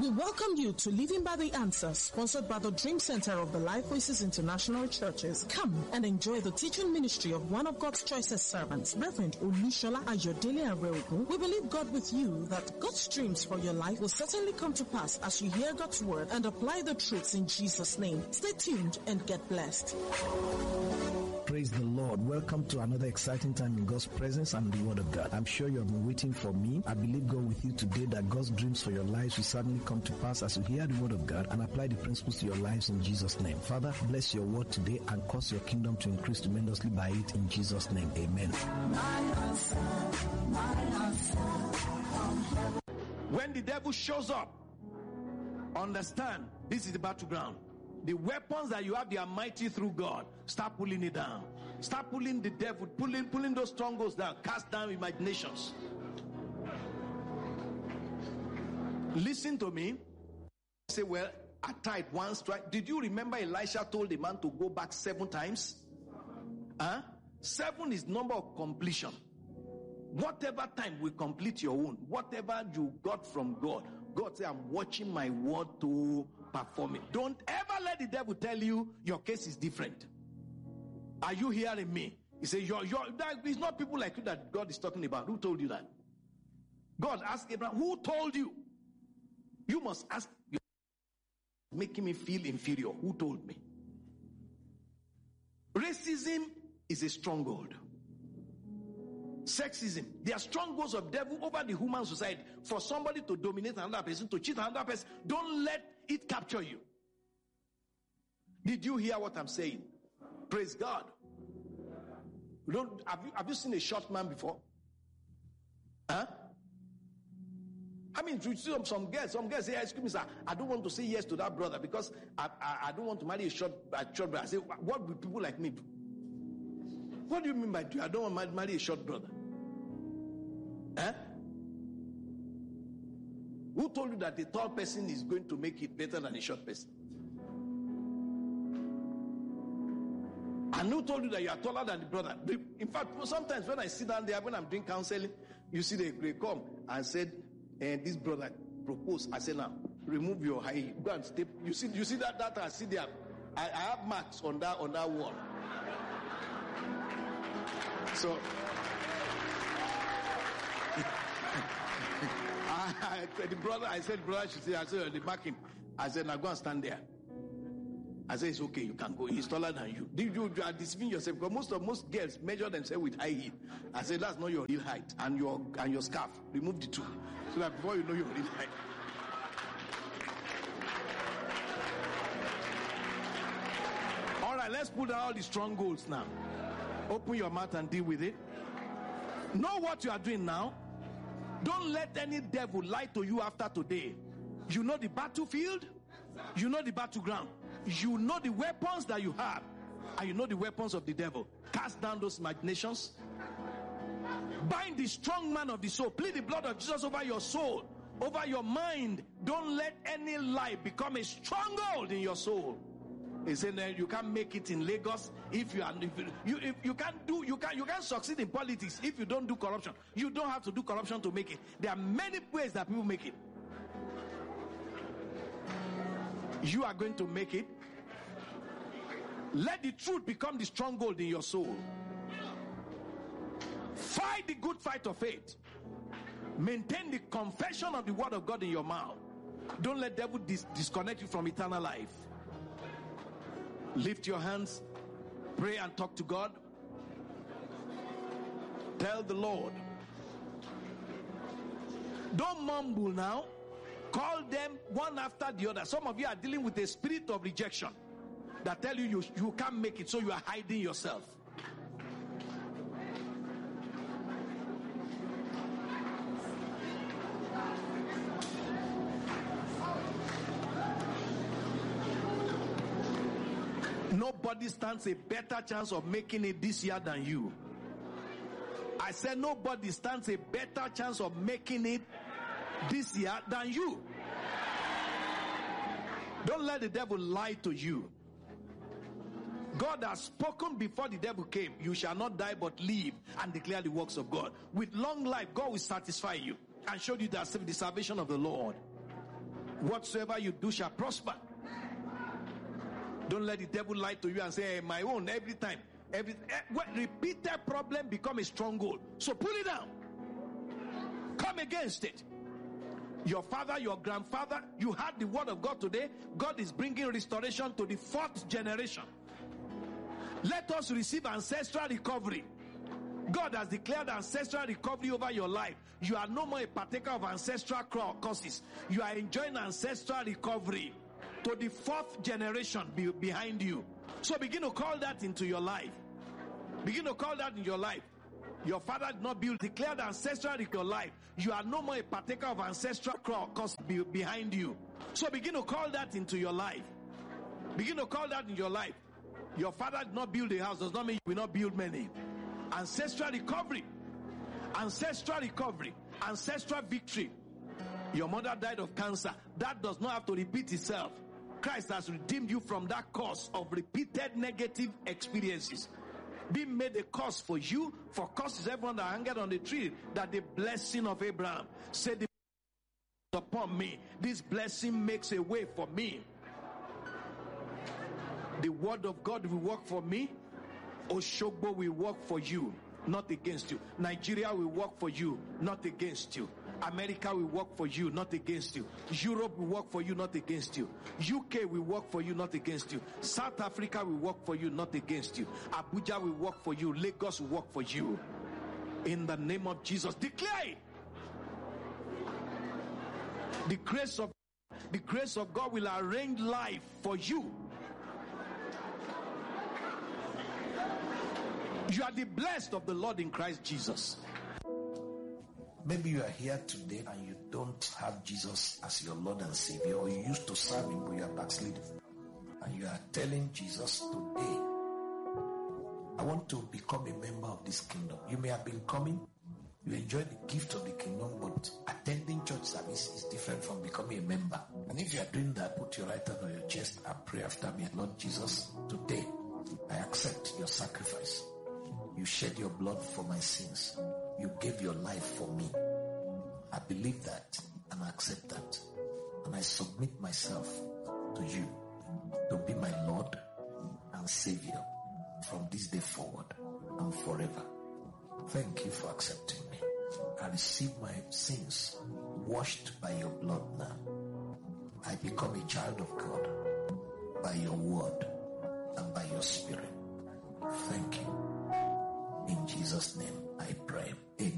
We welcome you to Living by the Answer, sponsored by the Dream Center of the Life Voices International Churches. Come and enjoy the teaching ministry of one of God's choicest servants, Reverend Olushola Ayodele Areogun. We believe God with you that God's dreams for your life will certainly come to pass as you hear God's word and apply the truths in Jesus' name. Stay tuned and get blessed. Praise the Lord. Welcome to another exciting time in God's presence and the Word of God. I'm sure you have been waiting for me. I believe God with you today that God's dreams for your lives will certainly come to pass as you hear the Word of God and apply the principles to your lives in Jesus' name. Father, bless your word today and cause your kingdom to increase tremendously by it in Jesus' name. Amen. When the devil shows up, understand this is the battleground. The weapons that you have, they are mighty through God. Start pulling it down. Start pulling the devil, pulling those strongholds down. Cast down imaginations. Listen to me. Say, well, I tried one strike. Did you remember Elisha told the man to go back 7 times? 7 is number of completion. Whatever time we complete your own, whatever you got from God, God say, I'm watching my word to perform it. Don't ever let the devil tell you your case is different. Are you hearing me? He says, it's not people like you that God is talking about. Who told you that? God asked Abraham, who told you? You must ask, making me feel inferior. Who told me? Racism is a stronghold. Sexism, they are strongholds of devil over the human society. For somebody to dominate another person, to cheat another person, don't let it capture you. Did you hear what I'm saying? Praise God. Have you seen a short man before? I mean, you see some girls say, excuse me, sir, I don't want to say yes to that brother because I don't want to marry a short brother. I say, what will people like me do? What do you mean by I don't want to marry a short brother? Who told you that the tall person is going to make it better than a short person? And who told you that you are taller than the brother? In fact, sometimes when I sit down there, when I'm doing counseling, you see they come and said, this brother proposed. I said, now, remove your high heel. Go and step. You see that I see there. I have marks on that wall. So, I said, brother should say, I said, the marking. I said, now go and stand there. I said, it's okay, you can go. He's taller than you. You are deceiving yourself because most girls measure themselves with high heel. I said, that's not your real height. And your scarf, remove the two. So that before you know your real height. All right, let's put down all the strongholds now. Open your mouth and deal with it. Know what you are doing now. Don't let any devil lie to you after today. You know the battlefield. You know the battleground. You know the weapons that you have. And you know the weapons of the devil. Cast down those imaginations. Bind the strong man of the soul. Plead the blood of Jesus over your soul, over your mind. Don't let any lie become a stronghold in your soul. He said that you can't make it in Lagos you can't succeed in politics if you don't do corruption. You don't have to do corruption to make it. There are many ways that people make it. You are going to make it. Let the truth become the stronghold in your soul. Fight the good fight of faith. Maintain the confession of the word of God in your mouth. Don't let the devil disconnect you from eternal life. Lift your hands, pray and talk to God. Tell the Lord. Don't mumble now. Call them one after the other. Some of you are dealing with a spirit of rejection that tell you can't make it, so you are hiding yourself. Nobody stands a better chance of making it this year than you. I said nobody stands a better chance of making it this year than you. Don't let the devil lie to you. God has spoken before the devil came. You shall not die but live and declare the works of God. With long life, God will satisfy you and show you the salvation of the Lord. Whatsoever you do shall prosper. Don't let the devil lie to you and say, hey, my own every time. Repeated problem become a stronghold. So pull it down. Come against it. Your father, your grandfather, you heard the word of God today. God is bringing restoration to the 4th generation. Let us receive ancestral recovery. God has declared ancestral recovery over your life. You are no more a partaker of ancestral curses. You are enjoying ancestral recovery to the 4th generation behind you. So begin to call that into your life. Begin to call that in your life. Your father did not build, declared ancestral in your life. You are no more a partaker of ancestral curse behind you. So begin to call that into your life. Begin to call that in your life. Your father did not build a house, does not mean you will not build many. Ancestral recovery. Ancestral recovery. Ancestral victory. Your mother died of cancer. That does not have to repeat itself. Christ has redeemed you from that curse of repeated negative experiences. Being made a curse for you, for curse is everyone that hangeth on the tree, that the blessing of Abraham said the upon me. This blessing makes a way for me. The word of God will work for me. Oshogbo will work for you, not against you. Nigeria will work for you, not against you. America will work for you, not against you. Europe will work for you, not against you. UK will work for you, not against you. South Africa will work for you, not against you. Abuja will work for you. Lagos will work for you. In the name of Jesus, declare it. The grace of God will arrange life for you. You are the blessed of the Lord in Christ Jesus. Maybe you are here today and you don't have Jesus as your Lord and Savior, or you used to serve Him but you are backsliding. And you are telling Jesus today, I want to become a member of this kingdom. You may have been coming, you enjoy the gift of the kingdom, but attending church service is different from becoming a member. And if you are doing that, put your right hand on your chest and pray after me. Lord Jesus, today I accept your sacrifice. You shed your blood for my sins. You gave your life for me. I believe that and I accept that. And I submit myself to you to be my Lord and Savior from this day forward and forever. Thank you for accepting me. I receive my sins washed by your blood now. I become a child of God by your word and by your spirit. Thank you. In Jesus' name I pray. Amen.